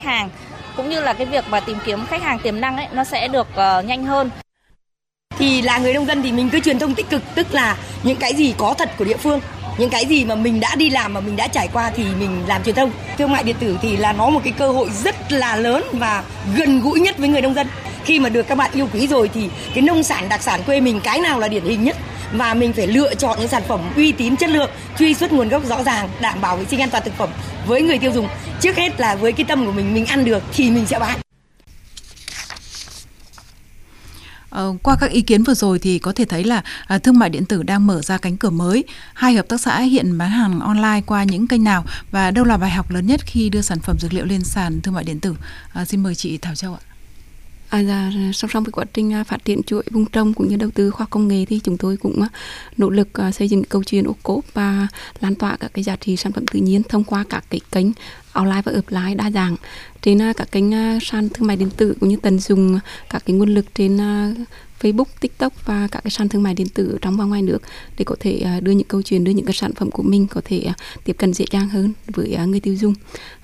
hàng cũng như là cái việc mà tìm kiếm khách hàng tiềm năng ấy nó sẽ được nhanh hơn. Thì là người nông dân thì mình cứ truyền thông tích cực, tức là những cái gì có thật của địa phương, những cái gì mà mình đã đi làm mà mình đã trải qua thì mình làm truyền thông. Thương mại điện tử thì là nó một cái cơ hội rất là lớn và gần gũi nhất với người nông dân. Khi mà được các bạn yêu quý rồi thì cái nông sản đặc sản quê mình cái nào là điển hình nhất, và mình phải lựa chọn những sản phẩm uy tín, chất lượng, truy xuất nguồn gốc rõ ràng, đảm bảo vệ sinh an toàn thực phẩm với người tiêu dùng. Trước hết là với cái tâm của mình ăn được thì mình sẽ bán. Qua các ý kiến vừa rồi thì có thể thấy là thương mại điện tử đang mở ra cánh cửa mới. Hai hợp tác xã hiện bán hàng online qua những kênh nào và đâu là bài học lớn nhất khi đưa sản phẩm dược liệu lên sàn thương mại điện tử? Xin mời chị Thảo Châu ạ. Song song với quá trình phát triển chuỗi vùng trồng cũng như đầu tư khoa học công nghệ thì chúng tôi cũng nỗ lực xây dựng câu chuyện ô cốp và lan tỏa các cái giá trị sản phẩm tự nhiên thông qua các cái kênh online và offline đa dạng trên các kênh sàn thương mại điện tử, cũng như tận dụng các cái nguồn lực trên Facebook, TikTok và các cái sàn thương mại điện tử trong và ngoài nước để có thể đưa những câu chuyện, đưa những cái sản phẩm của mình có thể tiếp cận dễ dàng hơn với người tiêu dùng.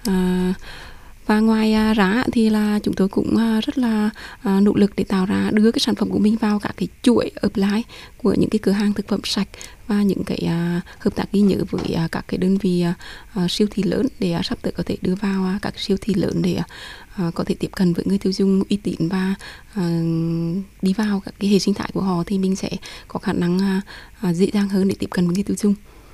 Và ngoài ra thì là chúng tôi cũng rất là nỗ lực để tạo ra đưa cái sản phẩm của mình vào các cái chuỗi offline của những cái cửa hàng thực phẩm sạch và những cái hợp tác ghi nhớ với các cái đơn vị siêu thị lớn để sắp tới có thể đưa vào các siêu thị lớn để có thể tiếp cận với người tiêu dùng uy tín và đi vào các cái hệ sinh thái của họ thì mình sẽ có khả năng dễ dàng hơn để tiếp cận với người tiêu dùng.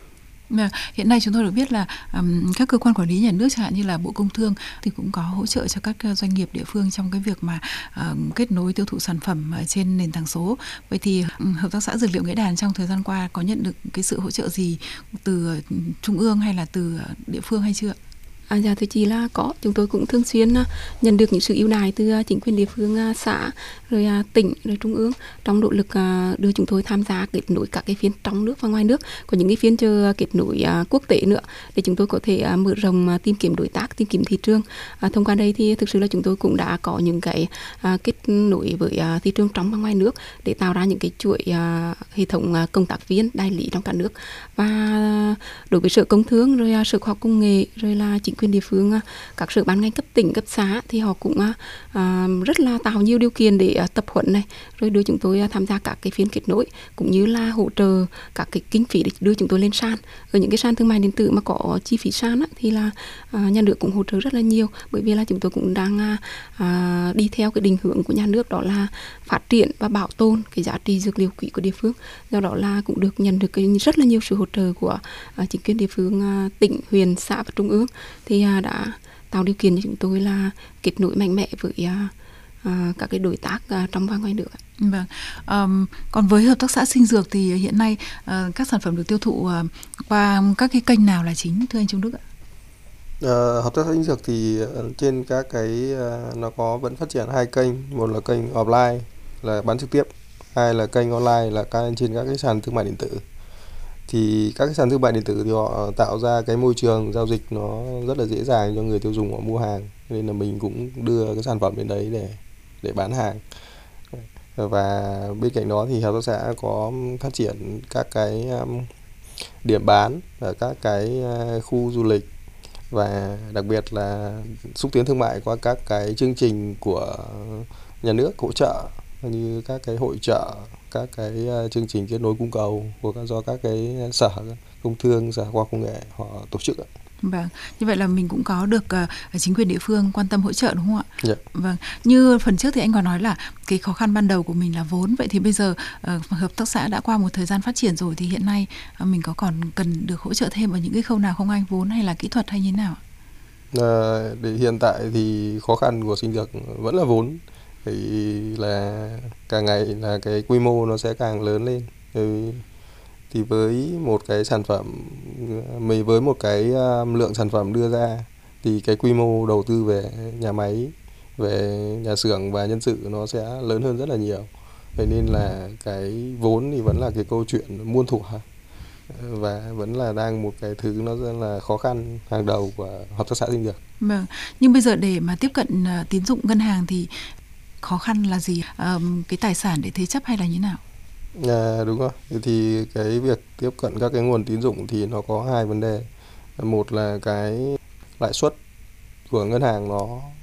Hiện nay chúng tôi được biết là các cơ quan quản lý nhà nước chẳng hạn như là Bộ Công Thương thì cũng có hỗ trợ cho các doanh nghiệp địa phương trong cái việc mà kết nối tiêu thụ sản phẩm trên nền tảng số. Vậy thì Hợp tác xã Dược liệu Nghĩa Đàn trong thời gian qua có nhận được cái sự hỗ trợ gì từ trung ương hay là từ địa phương hay chưa? Dạ thưa chị là có, chúng tôi cũng thường xuyên nhận được những sự ưu đãi từ chính quyền địa phương, xã, rồi tỉnh, rồi trung ương trong nỗ lực đưa chúng tôi tham gia kết nối các cái phiên trong nước và ngoài nước, có những cái phiên chờ kết nối quốc tế nữa để chúng tôi có thể mở rộng tìm kiếm đối tác, tìm kiếm thị trường. Thông qua đây thì thực sự là chúng tôi cũng đã có những cái kết nối với thị trường trong và ngoài nước để tạo ra những cái chuỗi hệ thống công tác viên đại lý trong cả nước. Và đối với Sở Công Thương, rồi Sở Khoa học Công nghệ, rồi là chính quyền địa phương, các sở ban ngành cấp tỉnh, cấp xã thì họ cũng rất là tạo nhiều điều kiện để tập huấn này, rồi đưa chúng tôi tham gia các cái phiên kết nối, cũng như là hỗ trợ các cái kinh phí để đưa chúng tôi lên sàn. Ở những cái sàn thương mại điện tử mà có chi phí sàn thì là nhà nước cũng hỗ trợ rất là nhiều, bởi vì là chúng tôi cũng đang đi theo cái định hướng của nhà nước, đó là phát triển và bảo tồn cái giá trị dược liệu quý của địa phương. Do đó là cũng được nhận được rất là nhiều sự hỗ trợ của chính quyền địa phương, tỉnh, huyện, xã và trung ương, thì đã tạo điều kiện cho chúng tôi là kết nối mạnh mẽ với các cái đối tác trong và ngoài nước. Vâng. Còn với Hợp tác xã Sinh Dược thì hiện nay các sản phẩm được tiêu thụ qua các cái kênh nào là chính, thưa anh Trung Đức ạ? Hợp tác xã Sinh Dược thì trên các cái nó vẫn phát triển hai kênh, một là kênh offline là bán trực tiếp, hai là kênh online là trên các cái sàn thương mại điện tử. Thì các cái sàn thương mại điện tử thì họ tạo ra cái môi trường giao dịch nó rất là dễ dàng cho người tiêu dùng họ mua hàng, nên là mình cũng đưa cái sản phẩm đến đấy để bán hàng. Và bên cạnh đó thì hợp tác xã có phát triển các cái điểm bán ở các cái khu du lịch, và đặc biệt là xúc tiến thương mại qua các cái chương trình của nhà nước hỗ trợ, như các cái hội chợ, các cái chương trình kết nối cung cầu do các cái sở công thương, sở khoa học công nghệ họ tổ chức. Vâng, như vậy là mình cũng có được chính quyền địa phương quan tâm hỗ trợ đúng không ạ? Dạ. Vâng, như phần trước thì anh còn nói là cái khó khăn ban đầu của mình là vốn, vậy thì bây giờ hợp tác xã đã qua một thời gian phát triển rồi thì hiện nay mình có còn cần được hỗ trợ thêm ở những cái khâu nào không anh, vốn hay là kỹ thuật hay như thế nào? Để hiện tại thì khó khăn của Sinh Dược vẫn là vốn, thì là càng ngày là cái quy mô nó sẽ càng lớn lên. Thì với một cái sản phẩm, với một cái lượng sản phẩm đưa ra thì cái quy mô đầu tư về nhà máy, về nhà xưởng và nhân sự nó sẽ lớn hơn rất là nhiều. Vậy nên là cái vốn thì vẫn là cái câu chuyện muôn thuở, và vẫn là đang một cái thứ nó rất là khó khăn hàng đầu của Hợp tác xã Sinh Dược. Vâng, nhưng bây giờ để mà tiếp cận tín dụng ngân hàng thì khó khăn là gì? Cái tài sản để thế chấp hay là như nào? Đúng rồi, thì cái việc tiếp cận các cái nguồn tín dụng thì nó có hai vấn đề. Một là cái lãi suất của ngân hàng nó